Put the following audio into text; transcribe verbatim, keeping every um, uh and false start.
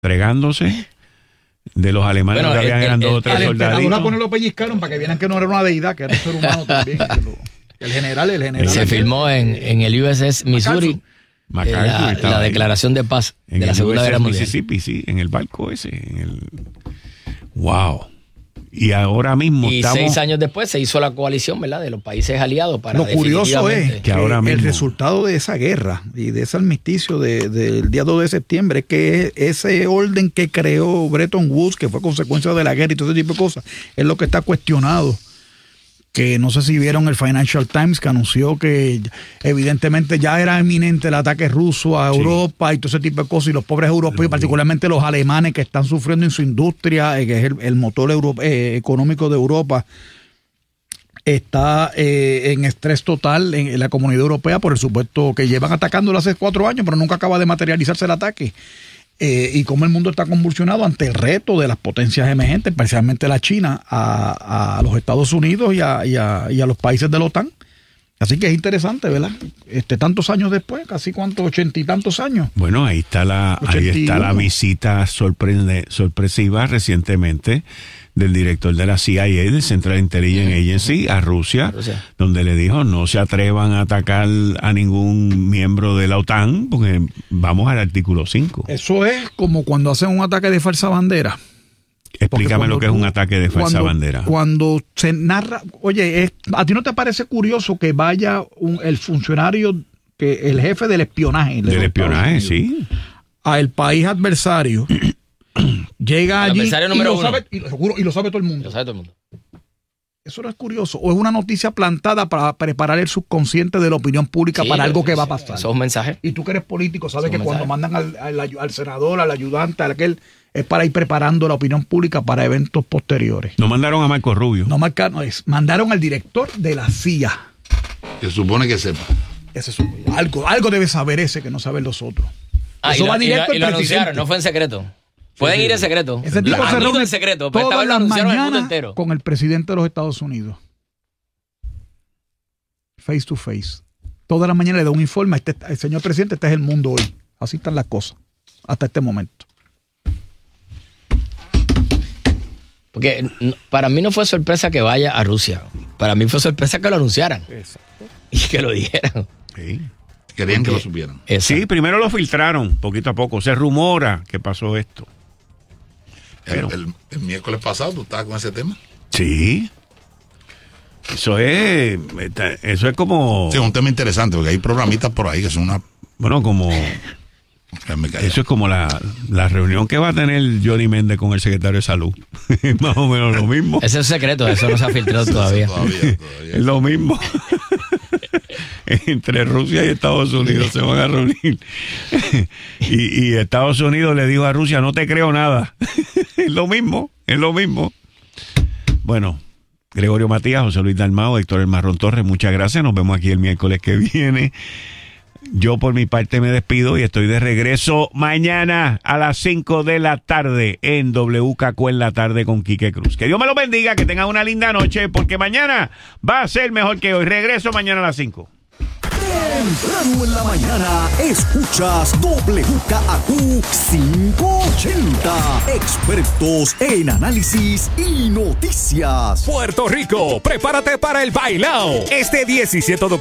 fregándose. De los alemanes bueno, que habían eran dos o tres soldaditos. Al lo pellizcaron para que vieran que no era una deidad, que era un ser humano también. El general, el general. Se filmó en, en el U S S Missouri la, la declaración de paz de la Segunda Guerra Mundial. Mississippi, sí, en el barco ese. En el... Wow. Y ahora mismo y estamos... seis años después se hizo la coalición, ¿verdad?, de los países aliados para lo curioso es que, que ahora mismo... el resultado de esa guerra y de ese armisticio de, del día dos de septiembre es que ese orden que creó Bretton Woods, que fue consecuencia de la guerra y todo ese tipo de cosas, es lo que está cuestionado. Que no sé si vieron el Financial Times que anunció que evidentemente ya era inminente el ataque ruso a Europa sí. y todo ese tipo de cosas, y los pobres europeos, particularmente los alemanes que están sufriendo en su industria, que es el, el motor euro, eh, económico de Europa, está eh, en estrés total en, en la comunidad europea por el supuesto que llevan atacándolo hace cuatro años, pero nunca acaba de materializarse el ataque. Eh, y cómo el mundo está convulsionado ante el reto de las potencias emergentes, especialmente la China, a, a los Estados Unidos y a, y, a, y a los países de la OTAN. Así que es interesante, ¿verdad? Este, tantos años después, casi cuántos, ochenta y tantos años. Bueno, ahí está la, ahí está la visita sorprende, sorpresiva recientemente del director de la C I A, del Central Intelligence Agency, a Rusia, Rusia, donde le dijo no se atrevan a atacar a ningún miembro de la OTAN porque vamos al artículo cinco. Eso es como cuando hacen un ataque de falsa bandera. Explícame lo que tú, es un ataque de falsa cuando, bandera. Cuando se narra, oye, es, ¿a ti no te parece curioso que vaya un, el funcionario, que el jefe del espionaje? Del espionaje, Unidos, sí. A el país adversario... Llega allí y lo, sabe, y, lo, y lo sabe todo el mundo. Lo sabe todo el mundo. Eso no es curioso. O es una noticia plantada para preparar el subconsciente de la opinión pública sí, para algo que va a pasar. Eso es un mensaje. Y tú que eres político, sabes que cuando mandan al, al, al senador, al ayudante, al aquel, es para ir preparando la opinión pública para eventos posteriores. No mandaron a Marco Rubio. No marcaron, no, es, mandaron al director de la C I A. Que supone que sepa. Ese es, algo, algo debe saber ese que no saben los otros. Ah, Eso y, va lo, directo y, lo, y lo anunciaron, no fue en secreto. Pueden sí, ir en secreto. Ese tipo se reúne en secreto. Todas las mañanas con el presidente de los Estados Unidos. Face to face. Todas las mañanas le da un informe. Este, el señor presidente, este es el mundo hoy. Así están las cosas. Hasta este momento. Porque para mí no fue sorpresa que vaya a Rusia. Para mí fue sorpresa que lo anunciaran. Exacto. Y que lo dijeran. Sí. Querían que lo supieran. Exacto. Sí, primero lo filtraron, poquito a poco. Se rumora que pasó esto. Pero, el, el, el miércoles pasado tú estabas con ese tema. Sí. Eso es, eso es como... Sí, es un tema interesante porque hay programitas por ahí que son una... Bueno, como... Eso es como la, la reunión que va a tener Johnny Méndez con el secretario de Salud. Más o menos lo mismo. Ese es secreto, eso no se ha filtrado todavía. todavía, todavía. Es lo mismo. Entre Rusia y Estados Unidos se van a reunir. y, y Estados Unidos le dijo a Rusia, no te creo nada. Es lo mismo, es lo mismo. Bueno, Gregorio Matías, José Luis Dalmau, Héctor El Marrón Torres, muchas gracias. Nos vemos aquí el miércoles que viene. Yo por mi parte me despido y estoy de regreso mañana a las cinco de la tarde en W K Q en la tarde con Quique Cruz. Que Dios me lo bendiga, que tengan una linda noche, porque mañana va a ser mejor que hoy. Regreso mañana a las cinco. Temprano en la mañana escuchas W K Q quinientos ochenta. Expertos en análisis y noticias. Puerto Rico, prepárate para el bailao. Este diecisiete de octubre